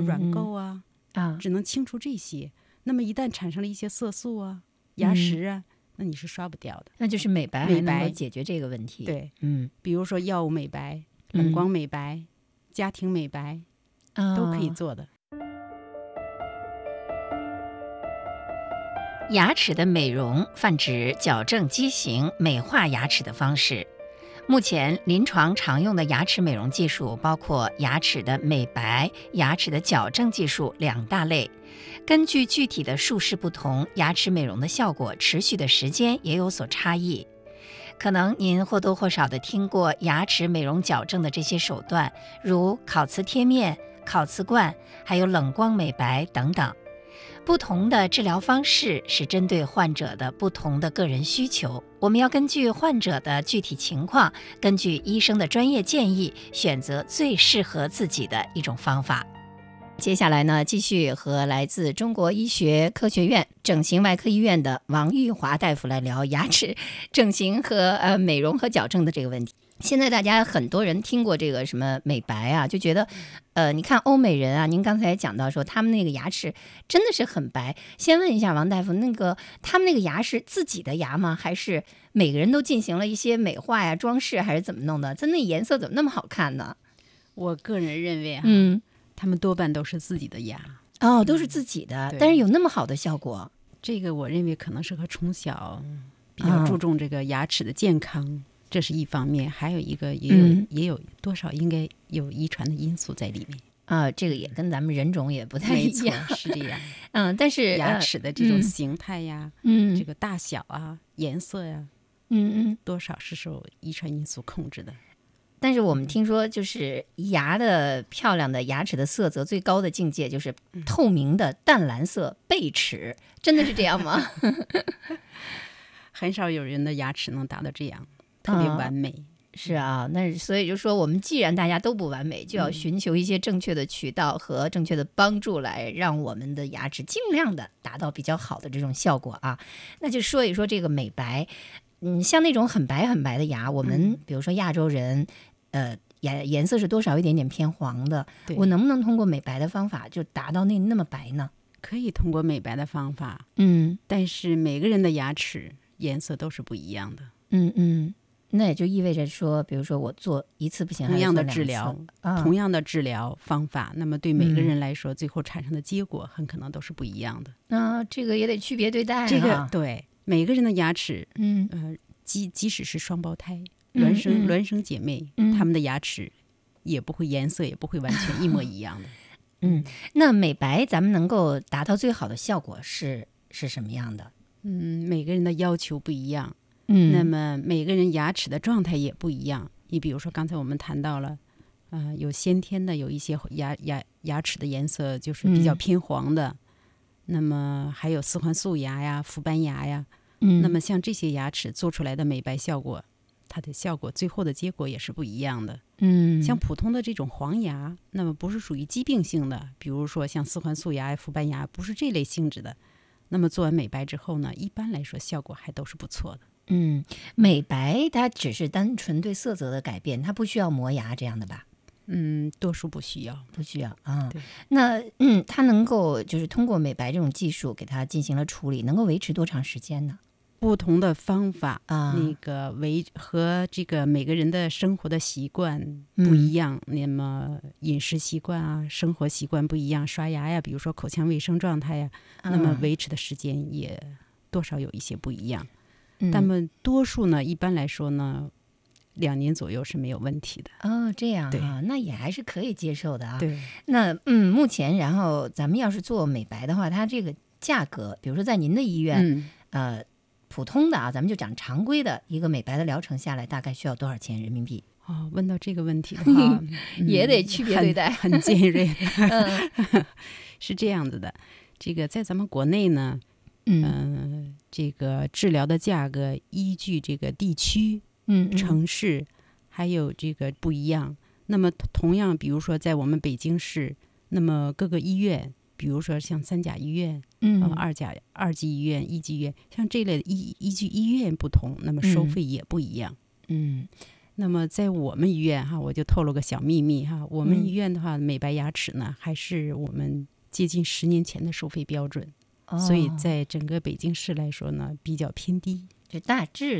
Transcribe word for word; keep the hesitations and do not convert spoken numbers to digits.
软垢啊， 嗯啊， 只能清除这些。那么一旦产生了一些色素啊、牙石啊，嗯、那你是刷不掉的。 那就是美白还能够解决这个问题。 对， 嗯， 比如说药物美白、冷光美白、嗯、家庭美白、 啊， 都可以做的。 牙齿的美容泛指矫正畸形、美化牙齿的方式。目前临床常用的牙齿美容技术包括牙齿的美白、牙齿的矫正技术两大类。根据具体的术式不同，牙齿美容的效果持续的时间也有所差异。可能您或多或少地听过牙齿美容矫正的这些手段，如烤瓷贴面、烤瓷冠，还有冷光美白等等。不同的治疗方式是针对患者的不同的个人需求，我们要根据患者的具体情况，根据医生的专业建议，选择最适合自己的一种方法。 接下来呢，继续和来自中国医学科学院整形外科医院的王玉华大夫来聊牙齿整形和呃美容和矫正的这个问题。现在大家很多人听过这个什么美白啊，就觉得，呃，你看欧美人啊，您刚才讲到说他们那个牙齿真的是很白。先问一下王大夫，那个他们那个牙是自己的牙吗？还是每个人都进行了一些美化呀、装饰，还是怎么弄的？它那颜色怎么那么好看呢？ 我个人认为啊， 嗯， 他们多半都是自己的牙。 哦，都是自己的， 嗯、 但是有那么好的效果？ 这个我认为可能是和从小比较注重这个牙齿的健康。哦，这是一方面，还有一个也有、嗯、也有多少应该有遗传的因素在里面啊，这个也跟咱们人种也不太一样， 是这样。 嗯，但是牙齿的这种形态呀， 嗯， 这个大小啊、颜色呀， 嗯嗯， 多少是受遗传因素控制的。 但是我们听说，就是牙的漂亮的牙齿的色泽最高的境界就是透明的淡蓝色贝齿，真的是这样吗？ 很少有人的牙齿能达到这样。特别完美、 嗯、是啊，那所以就说我们既然大家都不完美，就要寻求一些正确的渠道和正确的帮助，来让我们的牙齿尽量的达到比较好的这种效果啊。那就说一说这个美白，嗯，像那种很白很白的牙，我们比如说亚洲人，呃，颜颜色是多少有一点点偏黄的，我能不能通过美白的方法就达到那那么白呢？ 可以通过美白的方法， 嗯， 但是每个人的牙齿颜色都是不一样的， 嗯嗯。那也就意味着说，比如说我做一次不行， 同样的治疗、 啊、 同样的治疗方法，那么对每个人来说、嗯，最后产生的结果很可能都是不一样的。 那、啊、这个也得区别对待、啊。 这个对每个人的牙齿， 嗯呃，即即使是双胞胎、孪生、孪生姐妹， 嗯， 他们的牙齿也不会颜色也不会完全一模一样的。 嗯，那美白咱们能够达到最好的效果是是什么样的？ 嗯，每个人的要求不一样。 嗯， 那么每个人牙齿的状态也不一样。你比如说刚才我们谈到了，呃，有先天的，有一些牙牙牙齿的颜色就是比较偏黄的，嗯、那么还有四环素牙呀、氟斑牙呀， 嗯， 那么像这些牙齿做出来的美白效果，它的效果最后的结果也是不一样的。 嗯， 像普通的这种黄牙，那么不是属于疾病性的，比如说像四环素牙、氟斑牙，不是这类性质的。那么做完美白之后呢，一般来说效果还都是不错的。 嗯，美白它只是单纯对色泽的改变，它不需要磨牙这样的吧？ 嗯，多数不需要， 不需要啊。那嗯，它能够就是通过美白这种技术给它进行了处理，能够维持多长时间呢？ 不同的方法啊， 那个维和这个每个人的生活的习惯不一样，嗯、那么饮食习惯啊，生活习惯不一样，刷牙呀，比如说口腔卫生状态呀， 啊、 那么维持的时间也多少有一些不一样。 嗯、 但么多数呢，一般来说呢，两年左右是没有问题的。 哦，这样啊，那也还是可以接受的啊。 对， 那嗯，目前然后咱们要是做美白的话，它这个价格，比如说在您的医院， 嗯、 呃。普通的啊，咱们就讲常规的一个美白的疗程下来，大概需要多少钱人民币？ 哦，问到这个问题的话， 嗯、也得区别对待， 很, 很尖锐的。 嗯、 是这样子的，这个在咱们国内呢， 嗯、 呃，这个治疗的价格依据这个地区、 嗯、 城市还有这个不一样。那么同样，比如说在我们北京市，那么各个医院。比如说像三甲医院、 嗯呃、二甲二级医院、一级医院，像这类的依依据医院不同，那么收费也不一样。 嗯， 那么在我们医院哈，我就透露个小秘密哈，我们医院的话，嗯、美白牙齿呢，还是我们接近十年前的收费标准，哦、所以在整个北京市来说呢，比较偏低。 就大致